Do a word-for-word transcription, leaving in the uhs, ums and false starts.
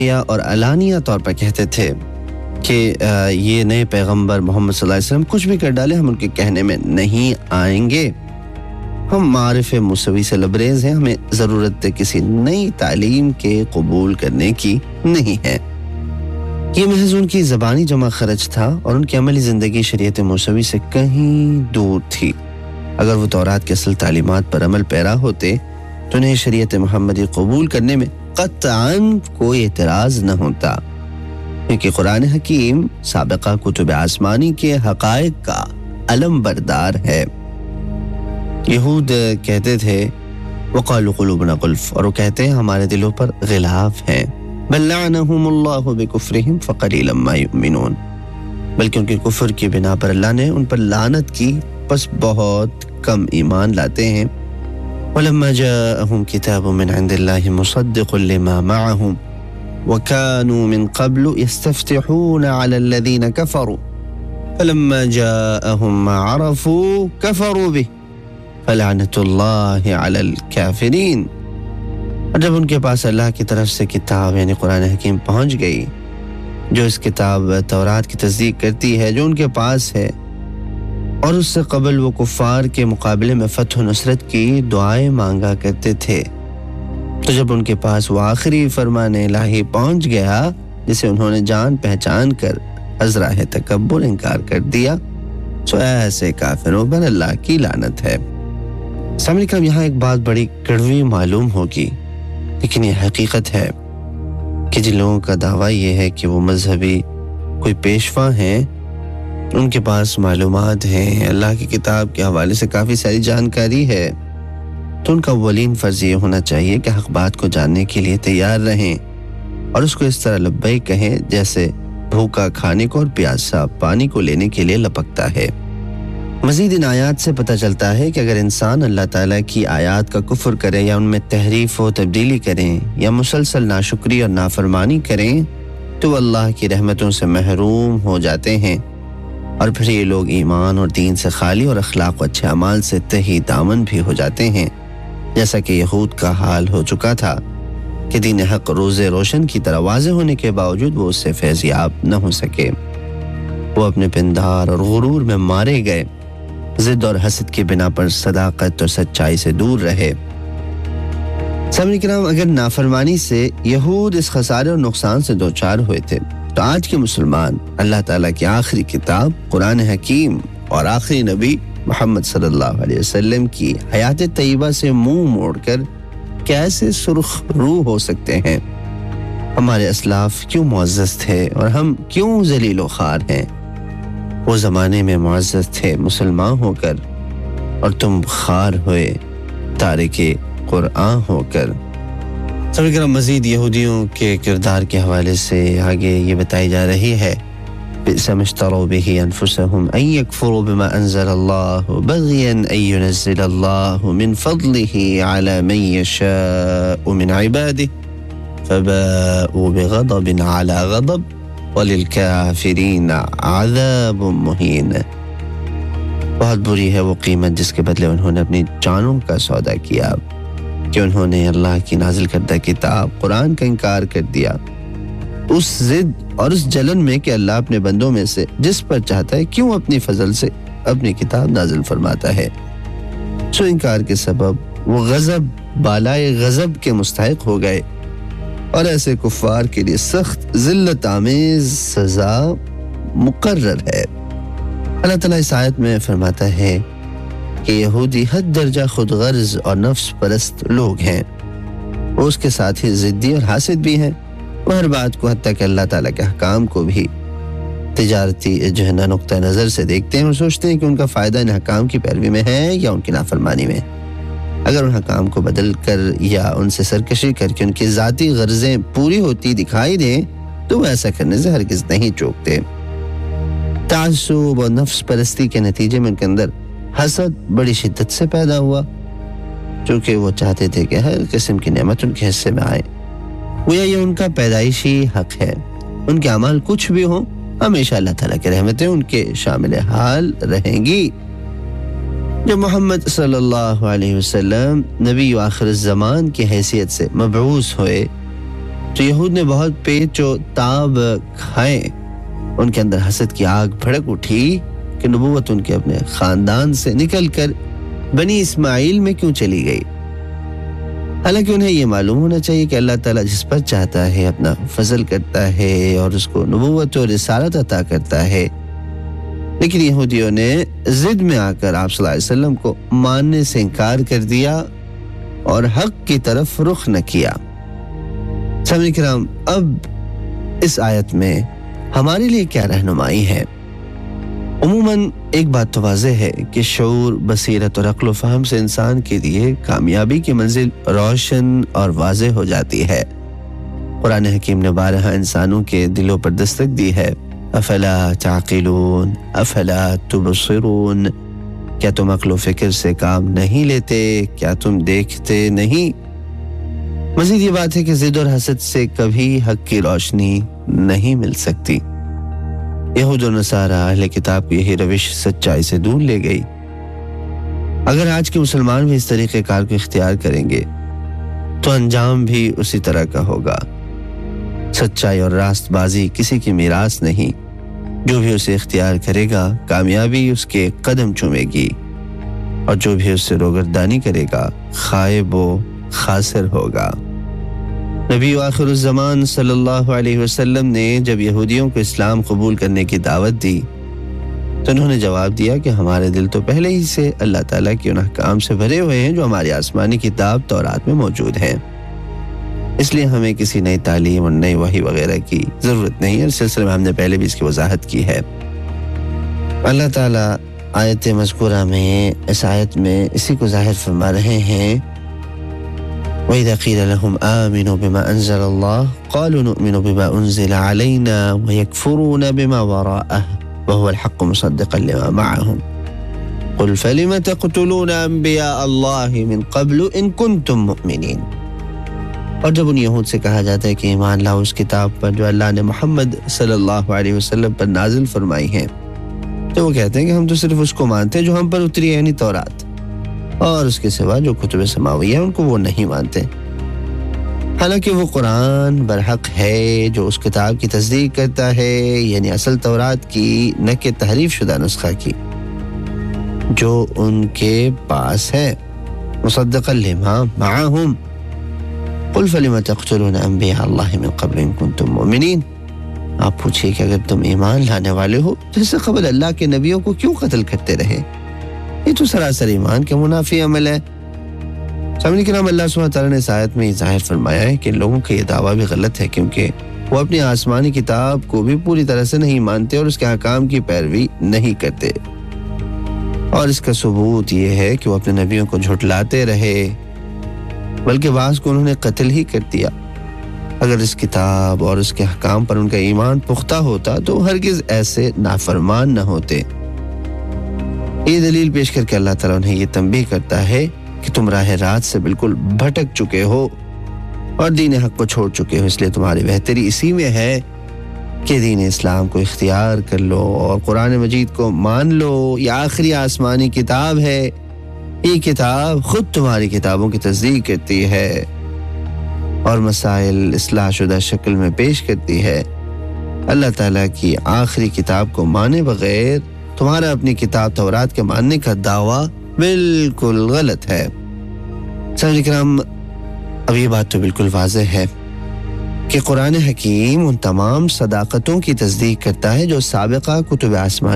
اور علانیہ طور پر کہتے تھے کہ یہ نئے پیغمبر محمد صلی اللہ علیہ وسلم کچھ بھی کر ڈالے ہم ان کے کہنے میں نہیں آئیں گے. ہم معارف موسوی سے لبریز ہیں, ہمیں ضرورت کسی نئی تعلیم کے قبول کرنے کی نہیں ہے. یہ محض ان کی زبانی جمع خرچ تھا اور ان کی عملی زندگی شریعت موسوی سے کہیں دور تھی. اگر وہ تورات کے اصل تعلیمات پر عمل پیرا ہوتے تو انہیں شریعت محمدی قبول کرنے میں قطعاً کوئی اعتراض نہ ہوتا, کیونکہ قرآن حکیم سابقہ کتب آسمانی کے حقائق کا علم بردار ہے. یہود کہتے تھے وقالوا قلوبنا غلف, اور وہ کہتے ہیں ہمارے دلوں پر غلاف ہیں. بل لعنهم الله بكفرهم فقليلا ما يؤمنون, بلکہ ان کے کفر کی بنا پر اللہ نے ان پر لعنت کی, پس بہت کم ایمان لاتے ہیں. ولما جاءهم كتاب من عند الله مصدق لما معهم وكانوا من قبل يستفتحون على الذين كفروا فلما جاءهم ما عرفوا كفروا به فلعنة الله على الكافرين. اور جب ان کے پاس اللہ کی طرف سے کتاب یعنی قرآن حکیم پہنچ گئی جو اس کتاب تورات کی تصدیق کرتی ہے جو ان کے پاس ہے, اور اس سے قبل وہ کفار کے مقابلے میں فتح و نصرت کی دعائیں مانگا کرتے تھے, تو جب ان کے پاس وہ آخری فرمان الہی پہنچ گیا جسے انہوں نے جان پہچان کر ازراہ تکبر انکار کر دیا, تو ایسے کافروں پر اللہ کی لعنت ہے. سامنے کرام یہاں ایک بات بڑی کڑوی معلوم ہوگی, لیکن یہ حقیقت ہے کہ جن لوگوں کا دعویٰ یہ ہے کہ وہ مذہبی کوئی پیشوا ہیں, ان کے پاس معلومات ہیں, اللہ کی کتاب کے حوالے سے کافی ساری جانکاری ہے, تو ان کا اولین فرض یہ ہونا چاہیے کہ حق بات کو جاننے کے لیے تیار رہیں اور اس کو اس طرح لبیک کہیں جیسے بھوکا کھانے کو اور پیاسا پانی کو لینے کے لیے لپکتا ہے. مزید ان آیات سے پتہ چلتا ہے کہ اگر انسان اللہ تعالیٰ کی آیات کا کفر کرے یا ان میں تحریف و تبدیلی کریں یا مسلسل ناشکری اور نافرمانی کریں تو وہ اللہ کی رحمتوں سے محروم ہو جاتے ہیں, اور پھر یہ لوگ ایمان اور دین سے خالی اور اخلاق و اچھے اعمال سے تہی دامن بھی ہو جاتے ہیں, جیسا کہ یہود کا حال ہو چکا تھا کہ دین حق روز روشن کی طرح واضح ہونے کے باوجود وہ اس سے فیضیاب نہ ہو سکے. وہ اپنے پندار اور غرور میں مارے گئے, ضد اور حسد کی بنا پر صداقت اور سچائی سے دور رہے. سامعین کرام, اگر نافرمانی سے یہود اس خسارے اور نقصان سے دوچار ہوئے تھے تو آج کے مسلمان اللہ تعالیٰ کی آخری کتاب قرآن حکیم اور آخری نبی محمد صلی اللہ علیہ وسلم کی حیات طیبہ سے منہ موڑ کر کیسے سرخ روح ہو سکتے ہیں؟ ہمارے اسلاف کیوں معزز تھے اور ہم کیوں ذلیل و خوار ہیں؟ وہ زمانے میں معزز تھے مسلمان ہو کر, اور تم خوار ہوئے تارک قرآن ہو کر. سب کرام مزید یہودیوں کے کردار کے حوالے سے آگے یہ بتائی جا رہی ہے بئس ما اشتروا به انفسهم ان يكفروا بما انزل الله بغيا ان ينزل الله من فضله على من يشاء من عباده فباءوا بغضب على غضب وللكافرين عذاب مهين. بہت بری ہے وہ قیمت جس کے بدلے انہوں نے اپنی جانوں کا سودا کیا کہ انہوں نے اللہ کی نازل کردہ کتاب قرآن کا انکار کر دیا, اس ضد اور اس جلن میں کہ اللہ اپنے بندوں میں سے جس پر چاہتا ہے کیوں اپنی فضل سے اپنی کتاب نازل فرماتا ہے. سو انکار کے سبب وہ غضب بالائے غضب کے مستحق ہو گئے, اور ایسے کفار کے لیے سخت ذلت آمیز سزا مقرر ہے. اللہ تعالیٰ اس آیت میں فرماتا ہے کہ یہودی حد درجہ خود غرض اور نفس پرست لوگ ہیں, وہ اس کے ساتھ ہی ضدی اور حاسد بھی ہیں. وہ ہر بات کو حتیٰ کہ اللہ تعالیٰ کے احکام کو بھی تجارتی جو ہے نا نقطہ نظر سے دیکھتے ہیں اور سوچتے ہیں کہ ان کا فائدہ ان حکام کی پیروی میں ہے یا ان کی نافرمانی میں. اگر ان حکام کو بدل کر یا ان سے سرکشی کر کے ان کی ذاتی غرضیں پوری ہوتی دکھائی دیں تو وہ ایسا کرنے سے ہرگز نہیں چوکتے. تعصب اور نفس پرستی کے نتیجے میں ان کے اندر حسد بڑی شدت سے پیدا ہوا, چونکہ وہ چاہتے تھے کہ ہر قسم کی نعمت ان کے حصے میں آئے. گویا یہ ان کا پیدائشی حق ہے, ان کے اعمال کچھ بھی ہوں ہمیشہ اللہ تعالیٰ کی رحمتیں ان کے شامل حال رہیں گی. جب محمد صلی اللہ علیہ وسلم نبی و آخر الزمان کی حیثیت سے مبعوث ہوئے تو یہود نے بہت پیچ و تاب کھائے، ان کے اندر حسد کی آگ بھڑک اٹھی کہ نبوت ان کے اپنے خاندان سے نکل کر بنی اسماعیل میں کیوں چلی گئی۔ حالانکہ انہیں یہ معلوم ہونا چاہیے کہ اللہ تعالیٰ جس پر چاہتا ہے اپنا فضل کرتا ہے اور اس کو نبوت و رسالت عطا کرتا ہے، لیکن یہودیوں نے ضد میں آ کر آپ صلی اللہ علیہ وسلم کو ماننے سے انکار کر دیا اور حق کی طرف رخ نہ کیا۔ سامعین کرام، اب اس آیت میں ہمارے لیے کیا رہنمائی ہے؟ عموماً ایک بات تو واضح ہے کہ شعور، بصیرت اور عقل و فہم سے انسان کے لیے کامیابی کی منزل روشن اور واضح ہو جاتی ہے۔ قرآن حکیم نے بارہا انسانوں کے دلوں پر دستک دی ہے۔ افلا تعقلون افلا تبصرون، کیا تم عقل و فکر سے کام نہیں لیتے؟ کیا تم دیکھتے نہیں؟ مزید یہ بات ہے کہ ضد اور حسد سے کبھی حق کی روشنی نہیں مل سکتی۔ یہود و نصارہ اہل کتاب کی یہی روش سچائی سے دور لے گئی۔ اگر آج کے مسلمان بھی اس طریقہ کار کو اختیار کریں گے تو انجام بھی اسی طرح کا ہوگا۔ سچائی اور راست بازی کسی کی میراث نہیں، جو بھی اسے اختیار کرے گا کامیابی اس کے قدم چومے گی، اور جو بھی اس سے روگردانی کرے گا خائب و خاسر ہوگا۔ نبی آخر الزمان صلی اللہ علیہ وسلم نے جب یہودیوں کو اسلام قبول کرنے کی دعوت دی تو انہوں نے جواب دیا کہ ہمارے دل تو پہلے ہی سے اللہ تعالیٰ کے ان احکام سے بھرے ہوئے ہیں جو ہماری آسمانی کتاب تورات میں موجود ہیں، اس لیے ہمیں کسی نئی تعلیم اور نئی وحی وغیرہ کی ضرورت نہیں ہے۔ اس سلسلے میں ہم نے پہلے بھی اس کی وضاحت کی ہے۔ اللہ تعالیٰ آیت مذکورہ میں اس آیت میں اسی کو ظاہر فرما رہے ہیں۔ وَإِذَا قِيلَ لَهُمْ آمِنُوا بِمَا أَنزَلَ اللَّهُ قَالُوا نُؤْمِنُ بِمَا أُنزِلَ عَلَيْنَا وَيَكْفُرُونَ بِمَا وَرَاءَهُ وَهُوَ الْحَقُّ مُصَدِّقًا لِمَا مَعَهُمْ قُلْ فَلِمَ تَقْتُلُونَ أَنبِيَاءَ اللَّهِ مِن قَبْلُ إِن كُنتُم مُؤْمِنِينَ۔ اور جب ان یہود سے کہا جاتا ہے کہ ایمان لاؤ اس کتاب پر جو اللہ نے محمد صلی اللہ علیہ وسلم پر نازل فرمائی ہے، تو وہ کہتے ہیں کہ ہم تو صرف اس کو مانتے ہیں جو ہم پر اتری ہے، یعنی تورات، اور اس کے سوا جو کتب سماوی ہیں ان کو وہ نہیں مانتے۔ حالانکہ وہ قرآن برحق ہے جو اس کتاب کی تصدیق کرتا ہے، یعنی اصل تورات کی، نہ کہ تحریف شدہ نسخہ کی جو ان کے پاس ہے۔ مصدقا لما معہم قل فلم تقتلون انبیاء اللہ من قبل ان کنتم مؤمنین۔ آپ پوچھئے کہ اگر تم ایمان لانے والے ہو تو اس سے قبل اللہ کے نبیوں کو کیوں قتل کرتے رہے؟ یہ تو سراسر ایمان کے منافی عمل ہے۔ سامعین کرام، اللہ سبحانہ تعالیٰ نے اس آیت میں ظاہر فرمایا ہے کہ لوگوں کا یہ دعویٰ بھی غلط ہے، کیونکہ وہ اپنی آسمانی کتاب کو بھی پوری طرح سے نہیں مانتے اور اس کے احکام کی پیروی نہیں کرتے، اور اس کا ثبوت یہ ہے کہ وہ اپنے نبیوں کو جھٹلاتے رہے، بلکہ بعض کو انہوں نے قتل ہی کر دیا۔ اگر اس کتاب اور اس کے احکام پر ان کا ایمان پختہ ہوتا تو ہرگز ایسے نافرمان نہ ہوتے۔ یہ دلیل پیش کر کے اللہ تعالیٰ انہیں یہ تنبیہ کرتا ہے کہ تم راہ راست سے بالکل بھٹک چکے ہو اور دین حق کو چھوڑ چکے ہو، اس لیے تمہاری بہتری اسی میں ہے کہ دین اسلام کو اختیار کر لو اور قرآن مجید کو مان لو۔ یہ آخری آسمانی کتاب ہے، یہ کتاب خود تمہاری کتابوں کی تصدیق کرتی ہے اور مسائل اصلاح شدہ شکل میں پیش کرتی ہے۔ اللہ تعالیٰ کی آخری کتاب کو مانے بغیر تمہارا اپنی کتاب تورات کے ماننے کا دعویٰ بالکل غلط ہے۔ سامعین کرام، اب یہ بات تو بالکل واضح ہے کہ قرآن حکیم ان تمام صداقتوں کی تصدیق کرتا ہے جو سابقہ کتب آسمان